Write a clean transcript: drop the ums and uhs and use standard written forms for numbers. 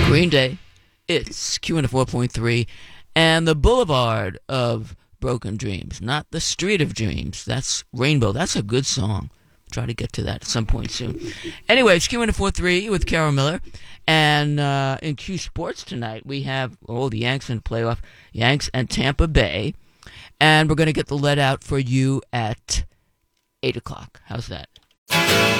Green Day. It's Q104.3 and the Boulevard of Broken Dreams, not the Street of Dreams. That's Rainbow. That's a good song. Try to get to that at some point soon. Anyway, it's Q104.3 with Carol Miller. And in Q Sports tonight, we have the Yanks in the playoff. Yanks and Tampa Bay. And we're going to get the let out for you at 8 o'clock. How's that?